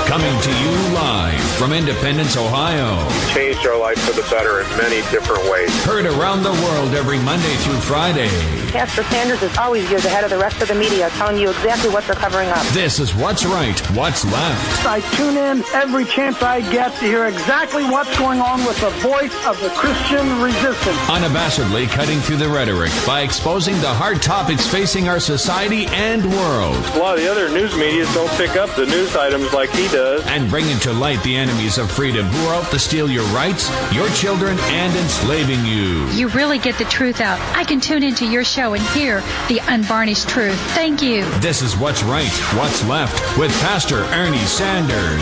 Coming to you live from Independence, Ohio. Changed our life for the better in many different ways. Heard around the world every Monday through Friday. Pastor Sanders is always years ahead of the rest of the media, telling you exactly what they're covering up. This is What's Right, What's Left. I tune in every chance I get to hear exactly what's going on with the voice of the Christian resistance. Unabashedly cutting through the rhetoric by exposing the hard topics facing our society and world. A lot of the other news media don't pick up the news items like he does. And bringing to light the enemies of freedom who are out to steal your rights, your children, and enslaving you. You really get the truth out. I can tune into your show and hear the unvarnished truth. Thank you. This is What's Right, What's Left with Pastor Ernie Sanders.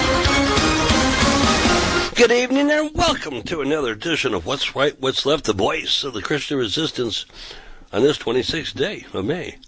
Good evening and welcome to another edition of What's Right, What's Left, the voice of the Christian resistance on this 26th day of May,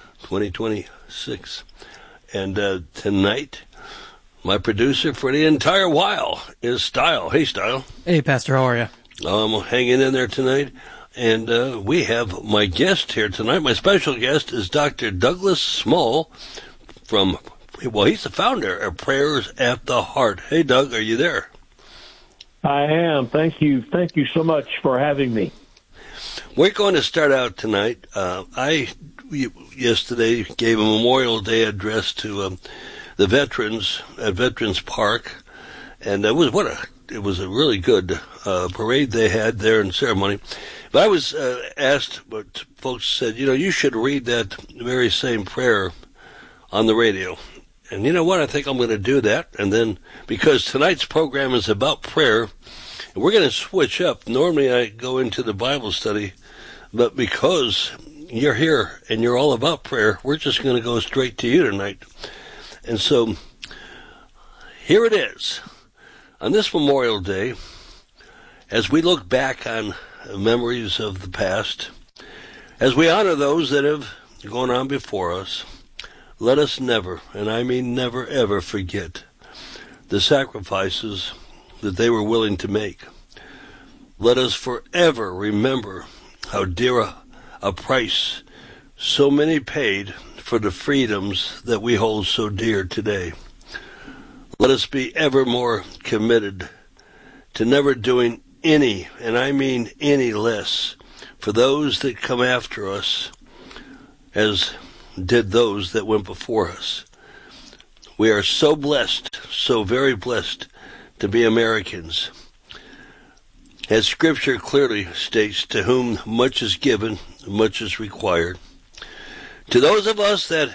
2026. And tonight, my producer for the entire while is Style. Hey, Style. Hey, Pastor, how are you? I'm hanging in there tonight. And we have my guest here tonight. My special guest is Dr. Douglas Small from, well, he's the founder of Prayers at the Heart. Hey, Doug, are you there? I am. Thank you. Thank you so much for having me. We're going to start out tonight. I yesterday gave a Memorial Day address to the veterans at Veterans Park, and it was a really good parade they had there in ceremony. But I was asked, but folks said, you should read that very same prayer on the radio. And you know what? I think I'm going to do that. And then, because tonight's program is about prayer, we're going to switch up. Normally I go into the Bible study, but because you're here and you're all about prayer, we're just going to go straight to you tonight. And so, here it is. On this Memorial Day, as we look back on memories of the past, as we honor those that have gone on before us, let us never, and I mean never ever, forget the sacrifices that they were willing to make. Let us forever remember how dear a price so many paid for the freedoms that we hold so dear today. Let us be ever more committed to never doing any, and I mean any less, for those that come after us as did those that went before us. We are so blessed, so very blessed to be Americans. As Scripture clearly states, to whom much is given, much is required. To those of us that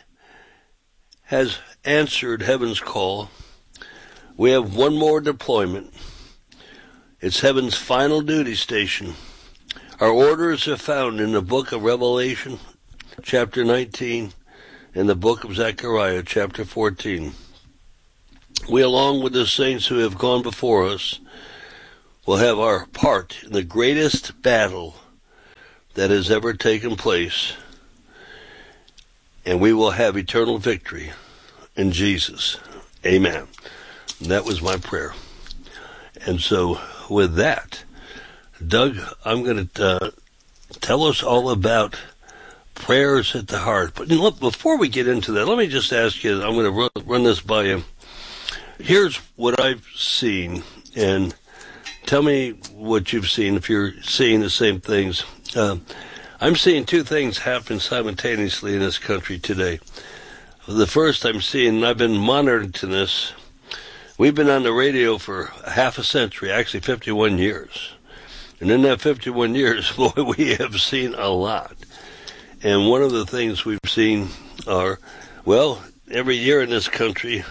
has answered heaven's call, we have one more deployment. It's heaven's final duty station. Our orders are found in the book of Revelation, chapter 19, and the book of Zechariah, chapter 14. We, along with the saints who have gone before us, will have our part in the greatest battle that has ever taken place, and we will have eternal victory in Jesus. Amen. And that was my prayer. And so, with that, Doug, I'm going to tell us all about Prayers at the Heart. But look, before we get into that, let me just ask you, I'm going to run this by you. Here's what I've seen, and tell me what you've seen, if you're seeing the same things. I'm seeing two things happen simultaneously in this country today. The first I'm seeing, and I've been monitoring to this, we've been on the radio for half a century, actually 51 years. And in that 51 years, boy, we have seen a lot. And one of the things we've seen are, well, every year in this country,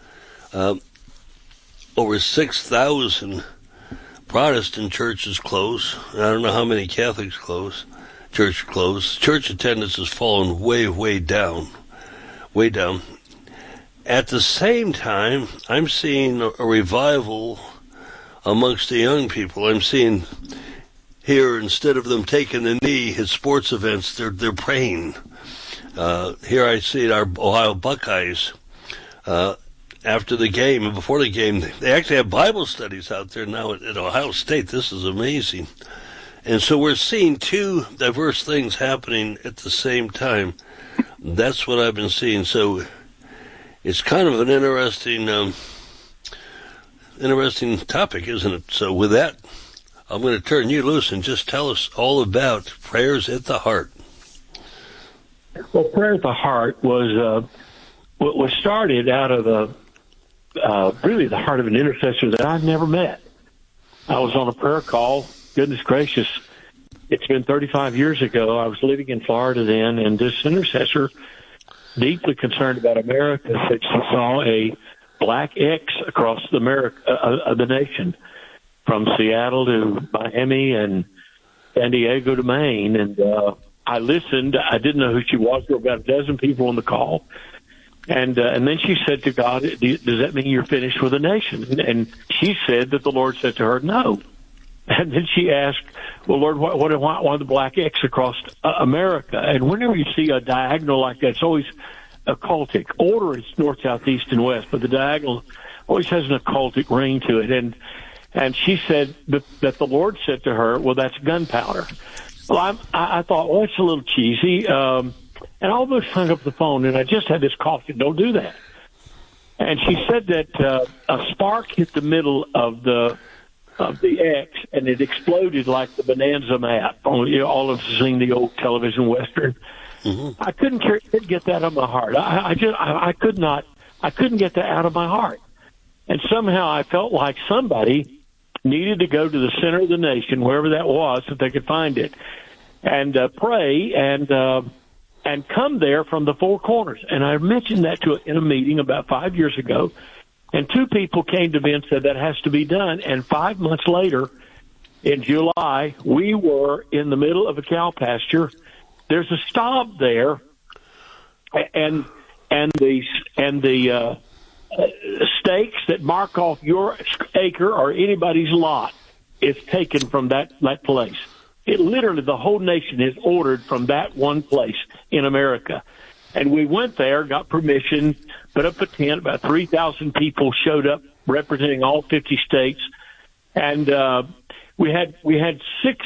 over 6,000 Protestant churches close. I don't know how many Catholics close. Church attendance has fallen way down. Way down. At the same time, I'm seeing a revival amongst the young people. I'm seeing here, instead of them taking the knee at sports events, they're praying. Here I see our Ohio Buckeyes, after the game and before the game, they actually have Bible studies out there now at Ohio State. This is amazing. And so we're seeing two diverse things happening at the same time. That's what I've been seeing. So it's kind of an interesting topic, isn't it? So with that, I'm going to turn you loose and just tell us all about Prayers at the Heart. Well, Prayer at the Heart was started out of really the heart of an intercessor that I'd never met. I was on a prayer call. Goodness gracious, it's been 35 years ago. I was living in Florida then, and this intercessor, deeply concerned about America, said she saw a black X across the nation, from Seattle to Miami and San Diego to Maine. And I listened. I didn't know who she was. There were about a dozen people on the call. And then she said to God, does that mean you're finished with the nation? And she said that the Lord said to her, no. And then she asked, well, Lord, why the black X across America? And whenever you see a diagonal like that, it's always occultic. Order is north, south, east, and west, but the diagonal always has an occultic ring to it. And she said that the Lord said to her, well, that's gunpowder. Well, I thought, well, it's a little cheesy. And I almost hung up the phone, and I just had this caution, don't do that. And she said that a spark hit the middle of the X, and it exploded like the Bonanza map. All of us have seen the old television Western. Mm-hmm. I couldn't get that out of my heart. I couldn't get that out of my heart. And somehow I felt like somebody needed to go to the center of the nation, wherever that was, if they could find it, and pray and come there from the four corners. And I mentioned that in a meeting about 5 years ago, and two people came to me and said that has to be done. And 5 months later, in July, we were in the middle of a cow pasture. There's a stop there, and the stakes that mark off your acre or anybody's lot is taken from that place. It literally, the whole nation is ordered from that one place in America. And we went there, got permission, put up a tent. About 3,000 people showed up representing all 50 states. And we had 8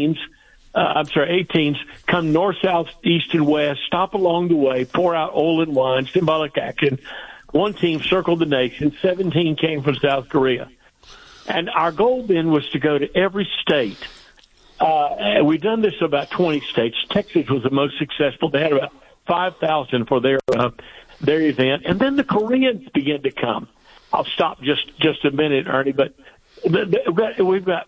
teams come north, south, east, and west, stop along the way, pour out oil and wine, symbolic action. One team circled the nation. 17 came from South Korea. And our goal then was to go to every state. We've done this to about 20 states. Texas was the most successful. They had about 5,000 for their event. And then the Koreans began to come. I'll stop just a minute, Ernie, but we've got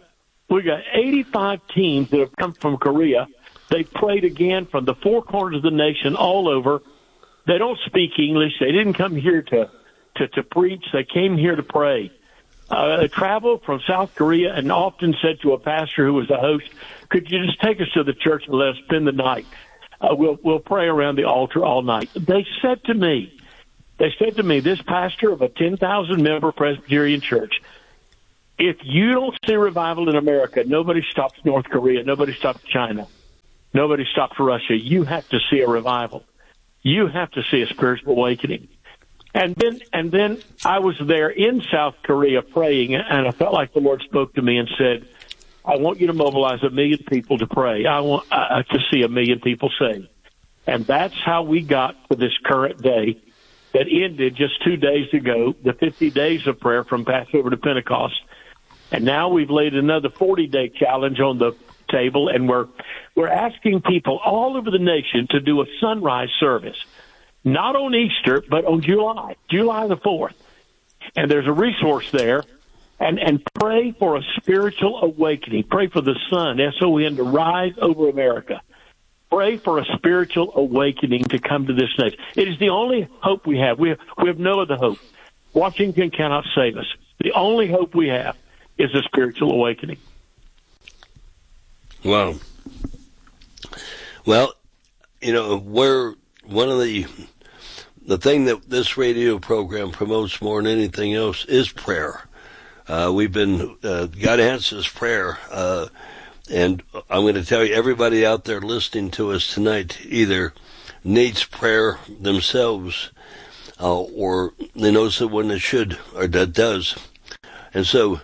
85 teams that have come from Korea. They prayed again from the four corners of the nation all over. They don't speak English. They didn't come here to preach. They came here to pray. They traveled from South Korea and often said to a pastor who was a host, could you just take us to the church and let us spend the night? We'll pray around the altar all night. They said to me, this pastor of a 10,000-member Presbyterian church, if you don't see revival in America, nobody stops North Korea, nobody stops China, nobody stops Russia. You have to see a revival. You have to see a spiritual awakening. And then I was there in South Korea praying, and I felt like the Lord spoke to me and said, I want you to mobilize 1 million people to pray. I want to see 1 million people saved. And that's how we got to this current day that ended just 2 days ago, the 50 days of prayer from Passover to Pentecost. And now we've laid another 40-day challenge on the table, and we're asking people all over the nation to do a sunrise service. Not on Easter, but on July the 4th. And there's a resource there. And pray for a spiritual awakening. Pray for the sun, S-O-N, to rise over America. Pray for a spiritual awakening to come to this nation. It is the only hope we have. We have no other hope. Washington cannot save us. The only hope we have is a spiritual awakening. Wow. Well, we're one of the thing that this radio program promotes more than anything else is prayer. We've been, God answers prayer. And I'm going to tell you, everybody out there listening to us tonight either needs prayer themselves, or they know someone that should, or that does. And so,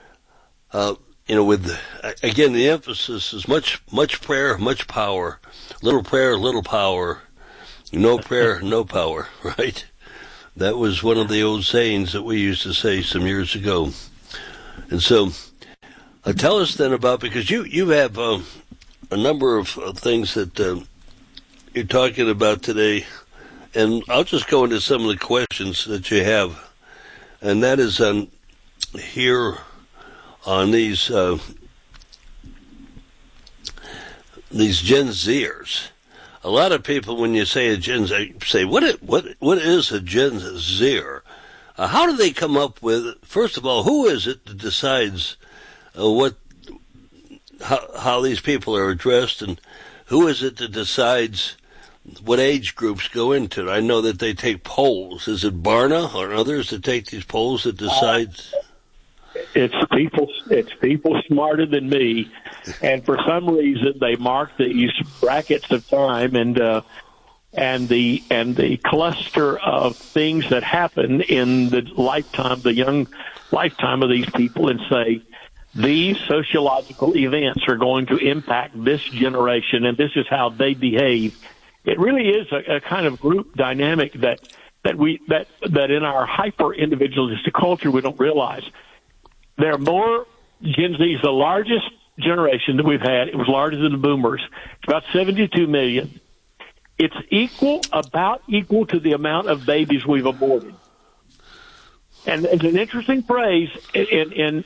with, again, the emphasis is much prayer, much power. Little prayer, little power. No prayer, no power, right? That was one of the old sayings that we used to say some years ago. And so, tell us then about, because you have a number of things that you're talking about today, and I'll just go into some of the questions that you have, and that is here on these Gen Zers. A lot of people, when you say a Gen Z, say, what is a Gen Zer? How do they come up with, first of all, who is it that decides how these people are addressed, and who is it that decides what age groups go into it? I know that they take polls. Is it Barna or others that take these polls that decides? It's people smarter than me, and for some reason they mark these brackets of time and the cluster of things that happen in the young lifetime of these people, and say these sociological events are going to impact this generation, and this is how they behave. It really is a kind of group dynamic that in our hyper individualistic culture we don't realize. There are more Gen Zs, the largest generation that we've had. It was larger than the boomers. It's about 72 million. It's about equal to the amount of babies we've aborted. And it's an interesting phrase in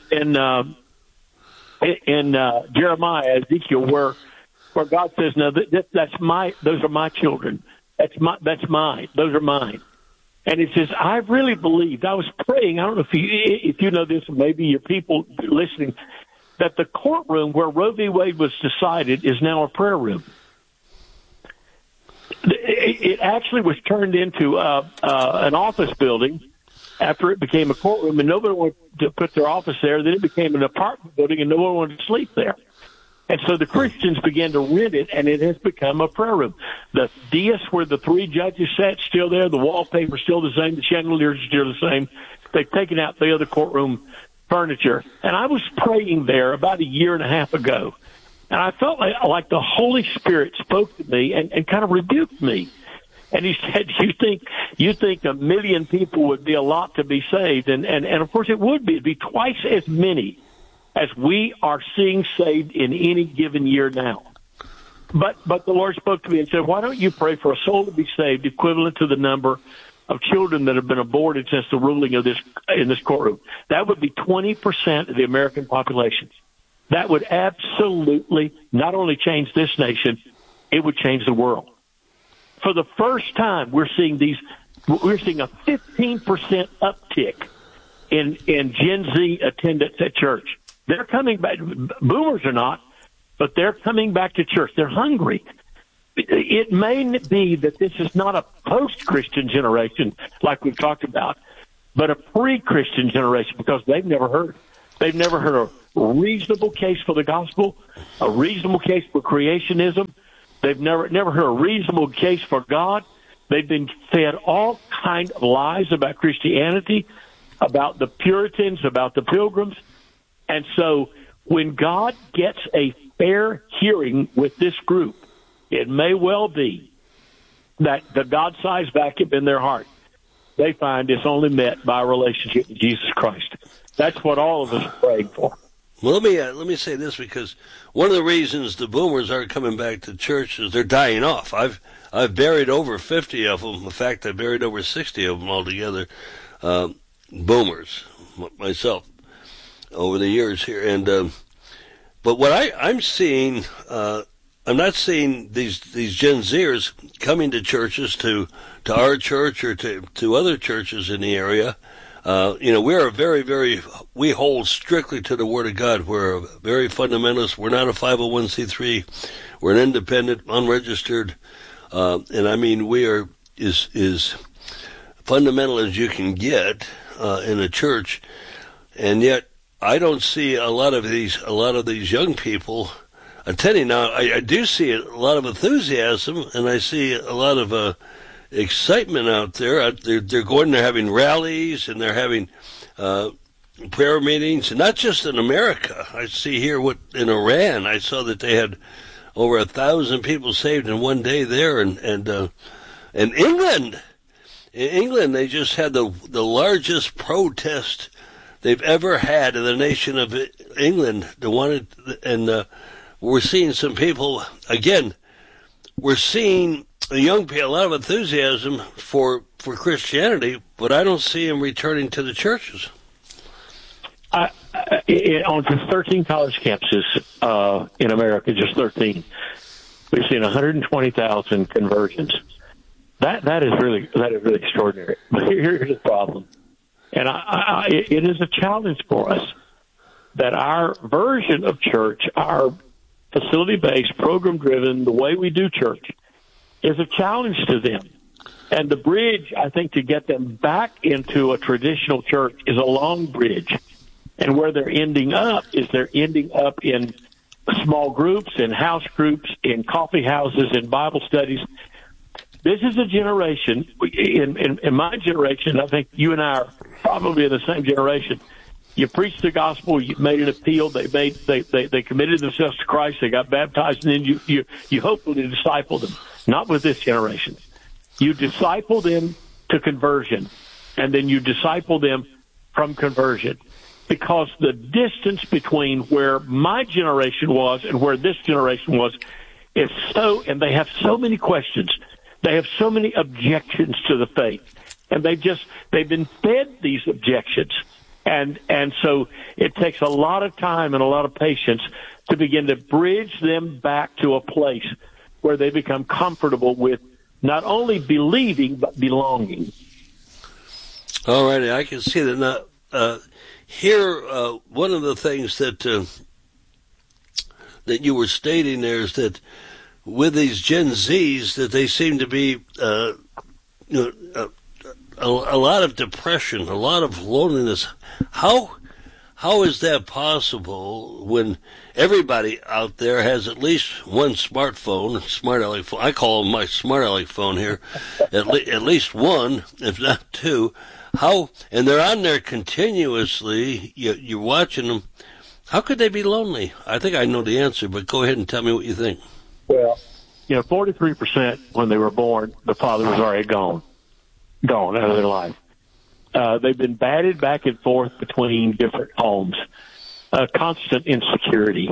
Jeremiah, Ezekiel, where God says, "No, those are my children. That's mine. Those are mine." And it says, I really believed, I was praying, I don't know if you know this, or maybe your people listening, that the courtroom where Roe v. Wade was decided is now a prayer room. It actually was turned into an office building after it became a courtroom, and nobody wanted to put their office there. Then it became an apartment building, and no one wanted to sleep there. And so the Christians began to rent it, and it has become a prayer room. The dais where the three judges sat, still there. The wallpaper still the same. The chandeliers are still the same. They've taken out the other courtroom furniture. And I was praying there about a year and a half ago, and I felt like the Holy Spirit spoke to me and kind of rebuked me. And he said, you think 1 million people would be a lot to be saved. And of course it would be. It'd be twice as many as we are seeing saved in any given year now. But the Lord spoke to me and said, why don't you pray for a soul to be saved equivalent to the number of children that have been aborted since the ruling of in this courtroom? That would be 20% of the American population. That would absolutely not only change this nation, it would change the world. For the first time, we're seeing a 15% uptick in Gen Z attendance at church. They're coming back. Boomers are not, but they're coming back to church. They're hungry. It may be that this is not a post-Christian generation like we've talked about, but a pre-Christian generation, because they've never heard. They've never heard a reasonable case for the gospel, a reasonable case for creationism. They've never heard a reasonable case for God. They've been fed all kinds of lies about Christianity, about the Puritans, about the Pilgrims. And so when God gets a fair hearing with this group, it may well be that the God-sized vacuum in their heart, they find it's only met by a relationship with Jesus Christ. That's what all of us are praying for. Well, let me say this, because one of the reasons the boomers aren't coming back to church is they're dying off. I've buried over 50 of them. In fact, I buried over 60 of them altogether, boomers, myself, over the years here. And but what I'm seeing, I'm not seeing these Gen Zers coming to churches, to our church or to other churches in the area. We hold strictly to the Word of God. We're very fundamentalist. We're not a 501c3. We're an independent, unregistered, and I mean, we are as fundamental as you can get in a church. And yet, I don't see a lot of these young people attending. Now, I do see a lot of enthusiasm, and I see a lot of excitement out there. They're going, they're having rallies, and they're having prayer meetings, and not just in America. I see here in Iran, I saw that they had over 1,000 people saved in one day there, and England. In England, they just had the largest protest they've ever had in the nation of England. We're seeing some people, again, we're seeing young people, a lot of enthusiasm for Christianity, but I don't see them returning to the churches. On just 13 college campuses in America, just 13, we've seen 120,000 conversions. That is really extraordinary. But here's the problem, and it is a challenge for us that our version of church, our facility-based, program-driven, the way we do church, is a challenge to them. And the bridge, I think, to get them back into a traditional church is a long bridge. And where they're ending up is they're ending up in small groups, in house groups, in coffee houses, in Bible studies. This is a generation, in my generation, I think you and I are probably in the same generation. You preached the gospel, you made an appeal, they committed themselves to Christ, they got baptized, and then you hopefully disciple them. Not with this generation. You disciple them to conversion, and then you disciple them from conversion. Because the distance between where my generation was and where this generation was is so, and they have so many questions. They have so many objections to the faith. And they've been fed these objections. And so it takes a lot of time and a lot of patience to begin to bridge them back to a place where they become comfortable with not only believing, but belonging. All righty, I can see that now. Here, one of the things that you were stating there is that with these Gen Zs, that they seem to be a lot of depression, a lot of loneliness. How is that possible when everybody out there has at least one smartphone, smart aleck phone? I call them my smart aleck phone here. At least one, if not two. And they're on there continuously. You're watching them. How could they be lonely? I think I know the answer, but go ahead and tell me what you think. Well, 43% when they were born, the father was already gone out of their life. They've been batted back and forth between different homes, constant insecurity.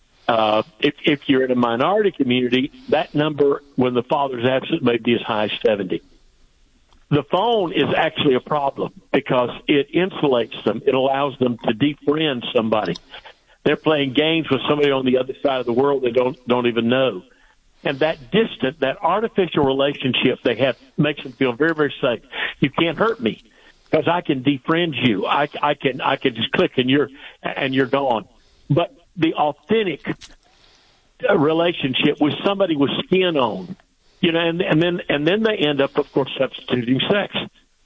If you're in a minority community, that number, when the father's absent, may be as high as 70. The phone is actually a problem because it insulates them. It allows them to defriend somebody. They're playing games with somebody on the other side of the world they don't even know. And that distant, that artificial relationship they have makes them feel very, very safe. You can't hurt me because I can defriend you. I can just click and you're gone. But the authentic relationship with somebody with skin on, and then they end up, of course, substituting sex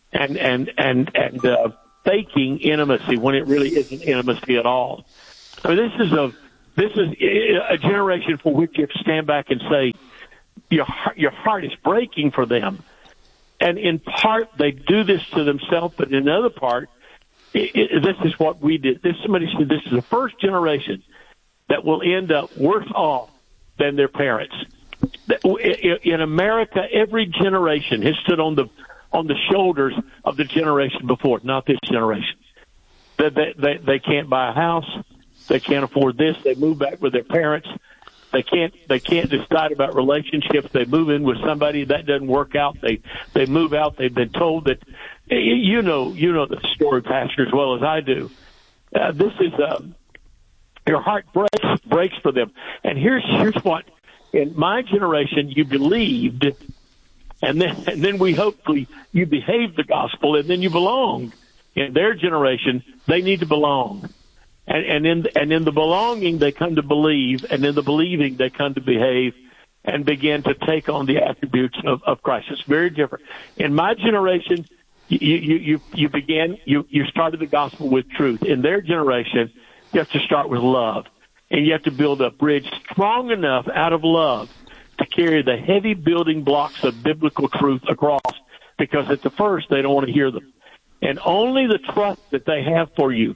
and faking intimacy when it really isn't intimacy at all. I mean, this is a generation for which you have to stand back and say your heart is breaking for them. And in part, they do this to themselves, but in another part, this is what we did. Somebody said this is the first generation that will end up worse off than their parents. In America, every generation has stood on the shoulders of the generation before, not this generation. They can't buy a house. They can't afford this. They move back with their parents. They can't decide about relationships. They move in with somebody that doesn't work out. They move out. They've been told that, you know the story, Pastor, as well as I do. This is, your heart breaks for them. And here's what, in my generation, you believed, and then we hopefully you behaved the gospel, and then you belonged. In their generation, they need to belong. And in the belonging, they come to believe, and in the believing, they come to behave and begin to take on the attributes of Christ. It's very different. In my generation, you started the gospel with truth. In their generation, you have to start with love, and you have to build a bridge strong enough out of love to carry the heavy building blocks of biblical truth across, because at the first, they don't want to hear them. And only the trust that they have for you,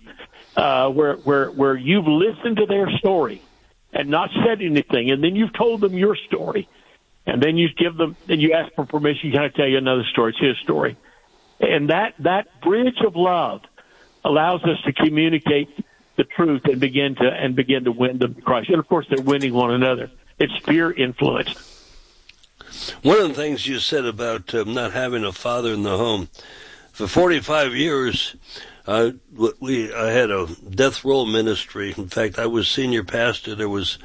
where you've listened to their story and not said anything, and then you've told them your story, and then you ask for permission, can I tell you another story? It's his story. And that bridge of love allows us to communicate the truth and begin to win them to Christ. And of course, they're winning one another. It's peer influence. One of the things you said about not having a father in the home, for 45 years, I had a death row ministry. In fact, I was senior pastor. There was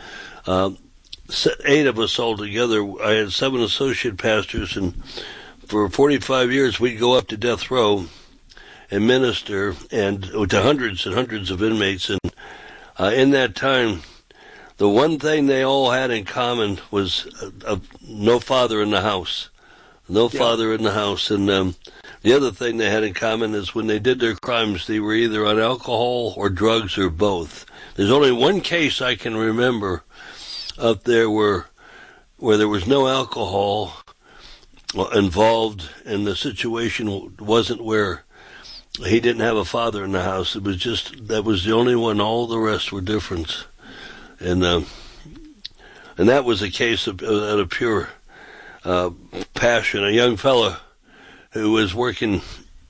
8 of us all together. I had 7 associate pastors, and for 45 years, we'd go up to death row and minister and to hundreds and hundreds of inmates. And in that time, the one thing they all had in common was no father in the house. No father in the house. And the other thing they had in common is when they did their crimes, they were either on alcohol or drugs or both. There's only one case I can remember up there where there was no alcohol involved, and the situation wasn't where he didn't have a father in the house. It was just, that was the only one. All the rest were different. And that was a case of out of pure passion. A young fella who was working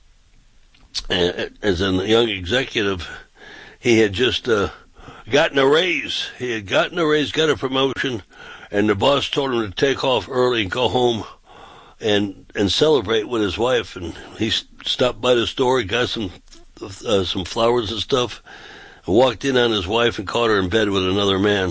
as a young executive, he had just gotten a raise. He had gotten a raise, got a promotion, and the boss told him to take off early and go home and celebrate with his wife. And he stopped by the store, he got some flowers and stuff, and walked in on his wife and caught her in bed with another man.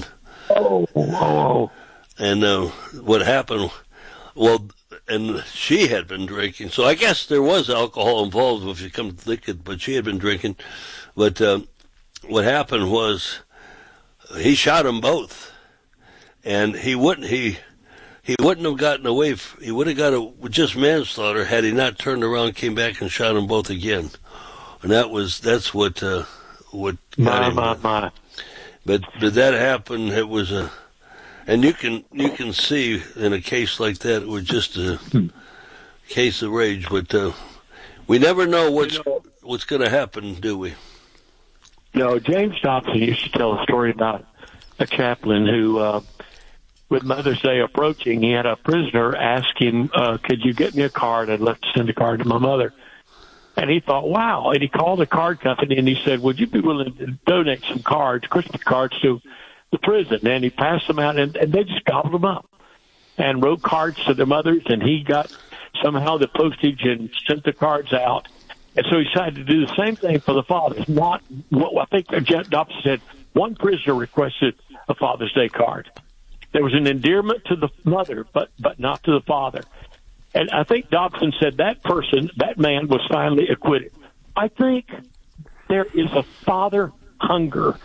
Oh. And what happened, well, and she had been drinking, so I guess there was alcohol involved if you come to think it, but she had been drinking. But what happened was he shot them both, and he wouldn't have gotten away. He would have got just manslaughter had he not turned around, came back, and shot them both again. And that's what got him. My. But that happened. It was and you can see in a case like that, it was just a case of rage. But we never know what's going to happen, do we? No, James Dobson used to tell a story about a chaplain who, with Mother's Day approaching, he had a prisoner ask him, could you get me a card? I'd love to send a card to my mother. And he thought, wow. And he called the card company and he said, would you be willing to donate some cards, Christmas cards, to the prison? And he passed them out, and they just gobbled them up and wrote cards to their mothers, and he got somehow the postage and sent the cards out. And so he decided to do the same thing for the fathers. Not what I think Dobson said, one prisoner requested a Father's Day card. There was an endearment to the mother, but not to the father. And I think Dobson said that man was finally acquitted. I think there is a father hunger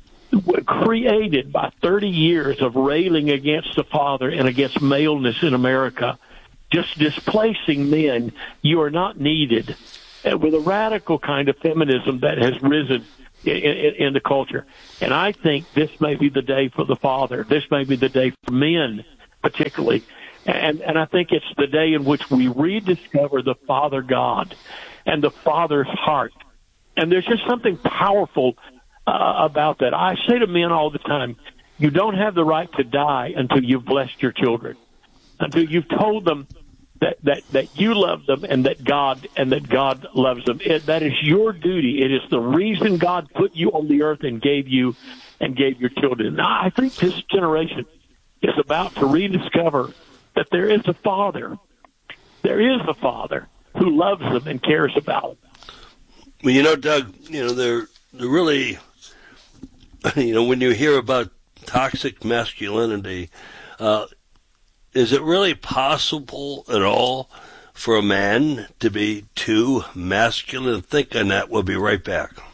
created by 30 years of railing against the father and against maleness in America, just displacing men. You are not needed, with a radical kind of feminism that has risen in the culture. And I think this may be the day for the father. This may be the day for men, particularly. And I think it's the day in which we rediscover the Father God and the Father's heart. And there's just something powerful about that. I say to men all the time, you don't have the right to die until you've blessed your children, until you've told them that you love them and that God loves them. That is your duty. It is the reason God put you on the earth and gave your children. Now, I think this generation is about to rediscover that there is a Father. There is a Father who loves them and cares about them. Well, Doug, they're really, when you hear about toxic masculinity, is it really possible at all for a man to be too masculine? Think on that. We'll be right back.